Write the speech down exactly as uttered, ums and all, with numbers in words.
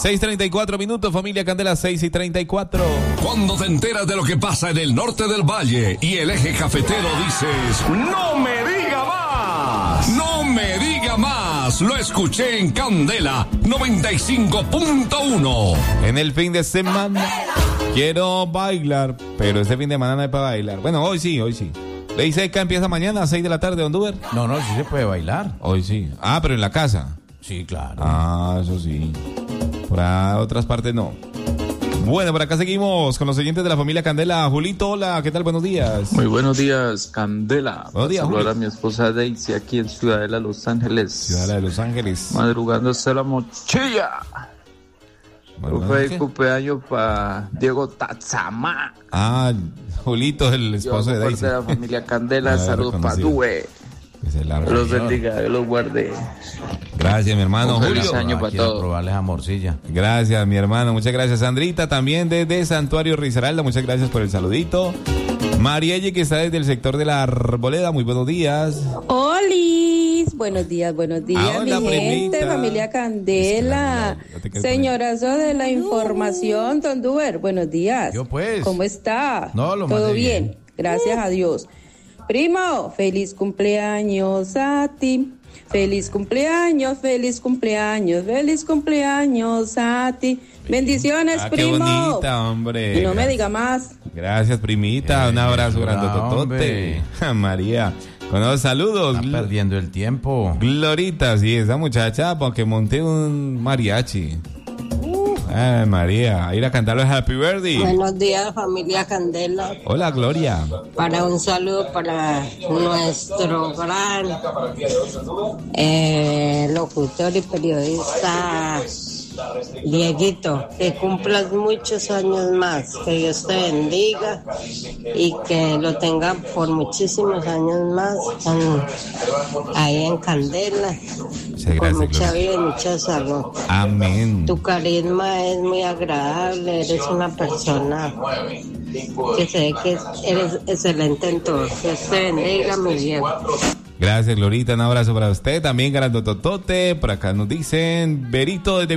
seis treinta y cuatro minutos, familia Candela, seis y treinta y cuatro. Cuando te enteras de lo que pasa en el norte del valle y el eje cafetero, dices, ¡no me diga más! ¡No me diga más! Lo escuché en Candela noventa y cinco punto uno. En el fin de semana quiero bailar, pero este fin de semana no hay para bailar. Bueno, hoy sí, hoy sí. Ley Seca empieza mañana a seis de la tarde, Honduber. No, no, sí se puede bailar. Hoy sí. Ah, pero en la casa. Sí, claro. Ah, eso sí. Por ahí, otras partes no. Bueno, por acá seguimos con los oyentes de la familia Candela. Julito, hola, ¿qué tal? Buenos días. Muy buenos días, Candela. Buenos días, Julio. A mi esposa Daisy aquí en Ciudadela, Los Ángeles. Ciudadela de Los Ángeles. Madrugando hasta la mochila. Bueno, fue ¿qué? el cumpleaños para Diego Tatzamá. Ah, Julito, el esposo Yo, de Daisy. de la familia Candela, Ah, saludos para reconocido. Due. Que se la Dios los reunión. bendiga, Dios los guarde. Gracias, mi hermano. Un feliz Julio. año para Quiero todos. probarles a morcilla. Gracias, mi hermano. Muchas gracias. Sandrita, también desde Santuario Risaralda. Muchas gracias por el saludito. Marielle, que está desde el sector de la Arboleda. Muy buenos días. Olis, buenos días, buenos días, Ah, hola, mi gente, primita. familia Candela, Es que la- ya te señorazo de la información, Don Duber, buenos días. Yo, pues. ¿Cómo está? No, lo Todo mandé bien, bien. gracias a Dios. Primo, feliz cumpleaños a ti. Feliz cumpleaños, feliz cumpleaños, feliz cumpleaños a ti. Bendiciones, Ah, qué primo. bonita, hombre. Y no me diga más. Gracias, primita. Un abrazo Hola, grandototote. hombre. María. Con los saludos. Está perdiendo el tiempo. Glorita, sí, esa muchacha, porque monté un mariachi. Ay, María, a ir a cantar los Happy Birthday. Buenos días, familia Candela. Hola, Gloria. Para un saludo para nuestro gran eh, locutor y periodista Dieguito. Que cumplas muchos años más. Que Dios te bendiga y que lo tenga por muchísimos años más en- ahí en Candela. Sí, Con gracias, mucha Gloria. vida y mucha salud. Amén. Tu carisma es muy agradable, eres una persona que se ve que eres excelente en todo. Dios te bendiga, mi viejo. Gracias, Glorita. Un abrazo para usted. También grandototote. Por acá nos dicen, Berito desde